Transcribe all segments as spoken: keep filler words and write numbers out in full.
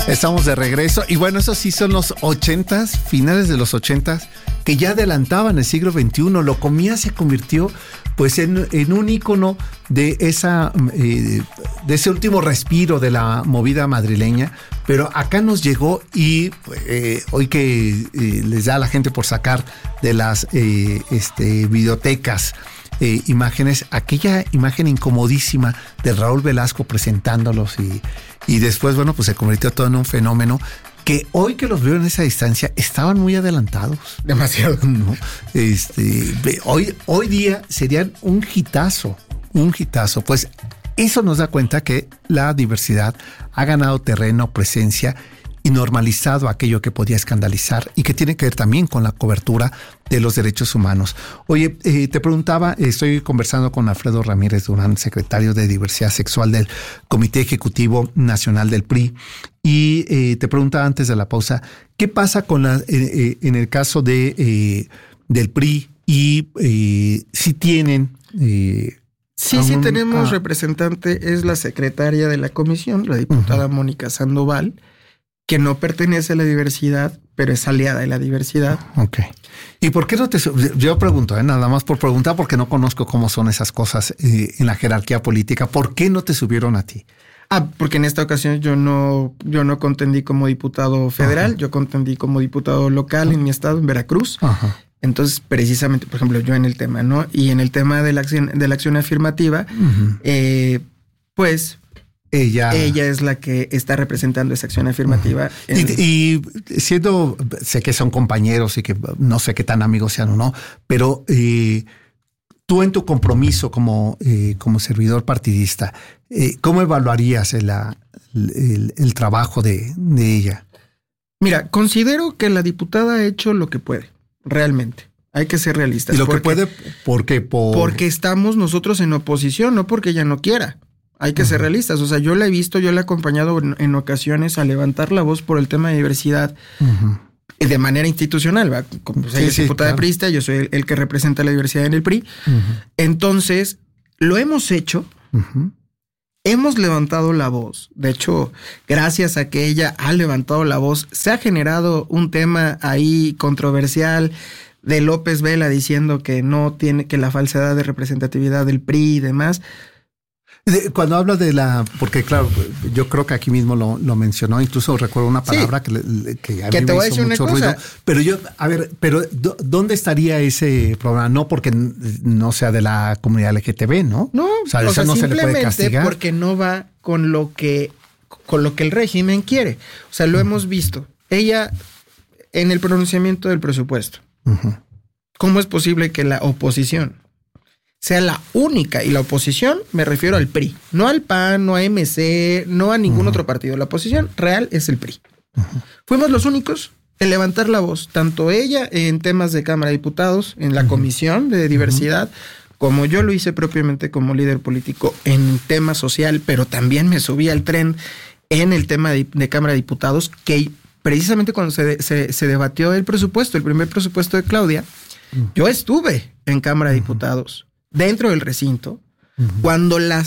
Estamos de regreso y bueno, esos sí son los ochentas, finales de los ochentas, que ya adelantaban el siglo veintiuno. Locomía se convirtió pues en, en un ícono de esa eh, de ese último respiro de la movida madrileña, pero acá nos llegó y eh, hoy que eh, les da a la gente por sacar de las eh, este, videotecas eh, imágenes, aquella imagen incomodísima de Raúl Velasco presentándolos y, y después, bueno, pues se convirtió todo en un fenómeno que hoy que los veo en esa distancia estaban muy adelantados. Demasiado. ¿No? Este, hoy, hoy día serían un hitazo, un hitazo. Pues eso nos da cuenta que la diversidad ha ganado terreno, presencia y normalizado aquello que podía escandalizar y que tiene que ver también con la cobertura de los derechos humanos. Oye, eh, te preguntaba, estoy conversando con Alfredo Ramírez Durán, secretario de Diversidad Sexual del Comité Ejecutivo Nacional del P R I, y eh, te preguntaba antes de la pausa, ¿qué pasa con la, eh, eh, en el caso de eh, del P R I y eh, si tienen... Eh, Sí, algún, sí tenemos ah, representante, es la secretaria de la comisión, la diputada uh-huh. Mónica Sandoval, que no pertenece a la diversidad, pero es aliada de la diversidad. Ok. ¿Y por qué no te... Yo pregunto, ¿eh? nada más por preguntar, porque no conozco cómo son esas cosas eh, en la jerarquía política. ¿Por qué no te subieron a ti? Ah, porque en esta ocasión yo no, yo no contendí como diputado federal, uh-huh. yo contendí como diputado local uh-huh. en mi estado, en Veracruz. Uh-huh. Entonces, precisamente, por ejemplo, yo en el tema, ¿no? Y en el tema de la acción, de la acción afirmativa, uh-huh. eh, pues... Ella, ella es la que está representando esa acción afirmativa. Uh-huh. En... Y, y siendo, sé que son compañeros y que no sé qué tan amigos sean o no, pero eh, tú en tu compromiso como, eh, como servidor partidista, eh, ¿cómo evaluarías el, el, el trabajo de, de ella? Mira, considero que la diputada ha hecho lo que puede, realmente. Hay que ser realistas. ¿Y lo porque, que puede? ¿Por qué? Por... Porque estamos nosotros en oposición, no porque ella no quiera. Hay que uh-huh. ser realistas. O sea, yo la he visto, yo la he acompañado en, en ocasiones a levantar la voz por el tema de diversidad uh-huh. de manera institucional. ¿va? Como pues, sí, ella es sí, diputada claro. priista, yo soy el, el que representa la diversidad en el P R I. Uh-huh. Entonces, lo hemos hecho. Uh-huh. Hemos levantado la voz. De hecho, gracias a que ella ha levantado la voz, se ha generado un tema ahí controversial de López Vela diciendo que no tiene, que la falsedad de representatividad del P R I y demás. Cuando habla de la, porque claro, yo creo que aquí mismo lo, lo mencionó, incluso recuerdo una palabra sí, que, que a que mí te me voy hizo a decir mucho una ruido. cosa. Pero yo, a ver, pero ¿dónde estaría ese programa? No porque no sea de la comunidad L G T B, ¿no? No, o sea, o eso sea, no se le puede castigar. Porque no va con lo que, con lo que el régimen quiere. O sea, lo uh-huh. hemos visto. Ella, en el pronunciamiento del presupuesto, uh-huh. ¿cómo es posible que la oposición sea la única? Y la oposición, me refiero al P R I, no al P A N, no a M C, no a ningún uh-huh. otro partido. La oposición real es el P R I. Uh-huh. Fuimos los únicos en levantar la voz, tanto ella en temas de Cámara de Diputados, en la uh-huh. Comisión de Diversidad, uh-huh. como yo lo hice propiamente como líder político en tema social, pero también me subí al tren en el tema de, de Cámara de Diputados, que precisamente cuando se, se, se debatió el presupuesto, el primer presupuesto de Claudia, uh-huh. yo estuve en Cámara de Diputados, dentro del recinto, uh-huh. cuando la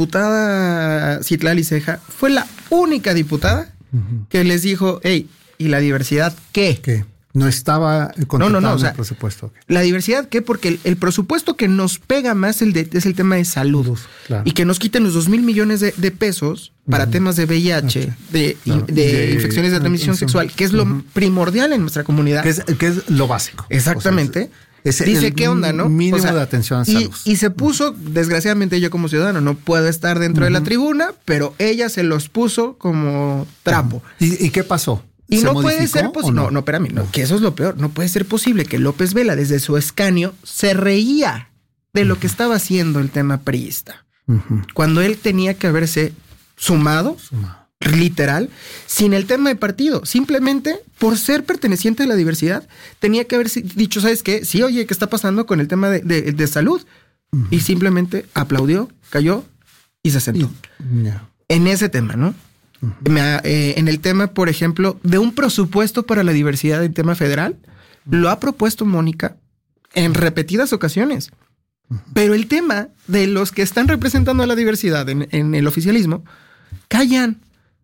diputada Citlali Ceja fue la única diputada uh-huh. que les dijo, hey, ¿y la diversidad qué? ¿Qué? No estaba contemplado no, no, no, o sea, el presupuesto. Okay. ¿La diversidad qué? Porque el, el presupuesto que nos pega más el de, es el tema de salud. Uf, claro. Y que nos quiten los dos mil millones de, de pesos para uh-huh. temas de V I H, okay. de, claro. de, de infecciones de transmisión sexual, que es lo uh-huh. primordial en nuestra comunidad. Que es, que es lo básico. Exactamente. O sea, Ese, Dice, ¿qué onda, no? Mínimo o sea, de atención a salud. Y, y se puso, desgraciadamente yo como ciudadano no puedo estar dentro uh-huh. de la tribuna, pero ella se los puso como trapo. Uh-huh. ¿Y, ¿Y qué pasó? Y no puede ser posible. No? no, no, espérame, no, que eso es lo peor. No puede ser posible que López Vela, desde su escaño, se reía de lo uh-huh. que estaba haciendo el tema priista. Uh-huh. Cuando él tenía que haberse sumado, sumado, literal, sin el tema de partido. Simplemente por ser perteneciente a la diversidad, tenía que haber dicho, ¿sabes qué? Sí, oye, ¿qué está pasando con el tema de, de, de salud? Uh-huh. Y simplemente aplaudió, cayó y se sentó. Y, yeah. En ese tema, ¿no? Uh-huh. Me, eh, en el tema, por ejemplo, de un presupuesto para la diversidad en tema federal, uh-huh. lo ha propuesto Mónica en repetidas ocasiones. Uh-huh. Pero el tema de los que están representando a la diversidad en, en el oficialismo, callan.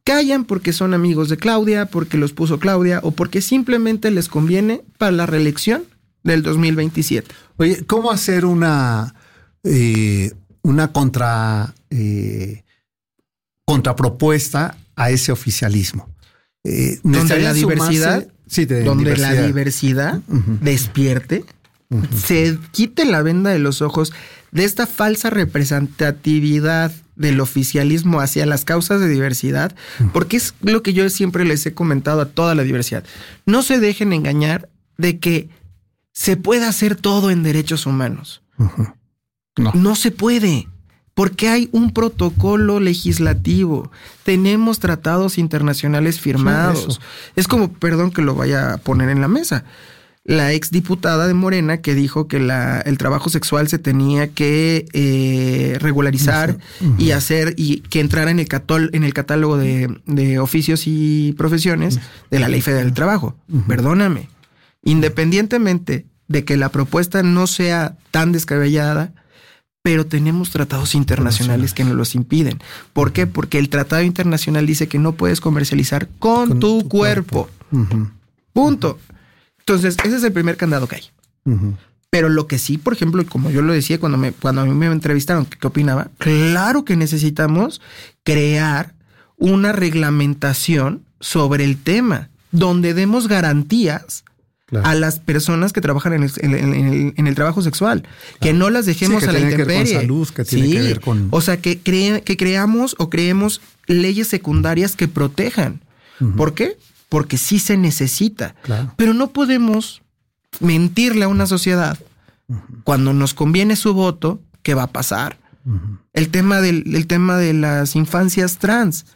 callan porque son amigos de Claudia, porque los puso Claudia o porque simplemente les conviene para la reelección del dos mil veintisiete. Oye, ¿cómo hacer una, eh, una contra, eh, contrapropuesta a ese oficialismo? Eh, donde la diversidad, sumarse, sí, de donde diversidad. la diversidad uh-huh. despierte, uh-huh. se quite la venda de los ojos de esta falsa representatividad del oficialismo hacia las causas de diversidad, uh-huh. porque es lo que yo siempre les he comentado a toda la diversidad. No se dejen engañar de que se puede hacer todo en derechos humanos. Uh-huh. No. No se puede. Porque hay un protocolo legislativo, tenemos tratados internacionales firmados. Sí, es como, perdón que lo vaya a poner en la mesa, la exdiputada de Morena que dijo que la, el trabajo sexual se tenía que eh, regularizar sí. uh-huh. y hacer y que entrara en el, catol, en el catálogo de, de oficios y profesiones de la Ley Federal del Trabajo. Uh-huh. Perdóname, independientemente de que la propuesta no sea tan descabellada, pero tenemos tratados internacionales que nos los impiden. ¿Por qué? Porque el tratado internacional dice que no puedes comercializar con, con tu, tu cuerpo. cuerpo. Uh-huh. Punto. Entonces, ese es el primer candado que hay. Uh-huh. Pero lo que sí, por ejemplo, como yo lo decía cuando, me, cuando a mí me entrevistaron, ¿qué, qué opinaba? Claro que necesitamos crear una reglamentación sobre el tema, donde demos garantías claro. a las personas que trabajan en el, en el, en el, en el trabajo sexual, claro. que no las dejemos sí, a la intemperie. Que tiene que ver con salud, que tiene sí. que ver con... O sea, que, crea, que creamos o creemos leyes secundarias que protejan. Uh-huh. ¿Por qué? Porque sí se necesita. Claro. Pero no podemos mentirle a una sociedad uh-huh. cuando nos conviene su voto, ¿qué va a pasar? Uh-huh. El tema del, el tema de las infancias trans.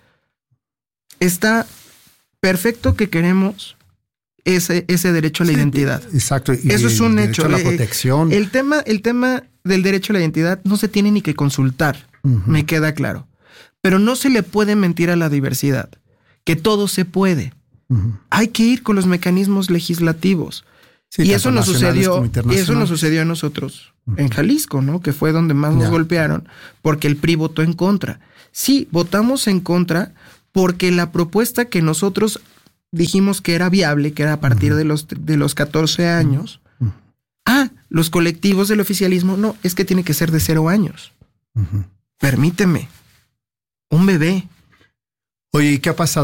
Está perfecto que queremos ese, ese derecho a la sí, identidad. Exacto. Y eso es un hecho. A la protección. El tema, el tema del derecho a la identidad no se tiene ni que consultar, uh-huh. me queda claro. Pero no se le puede mentir a la diversidad, que todo se puede. Uh-huh. Hay que ir con los mecanismos legislativos. Sí, y eso nos sucedió, y eso nos sucedió a nosotros uh-huh. en Jalisco, ¿no? Que fue donde más nos yeah. golpearon, porque el P R I votó en contra. Sí, votamos en contra porque la propuesta que nosotros dijimos que era viable, que era a partir uh-huh. de los de los catorce años. Uh-huh. Ah, los colectivos del oficialismo, no, es que tiene que ser de cero años. Uh-huh. Permíteme. Un bebé. Oye, ¿y qué ha pasado?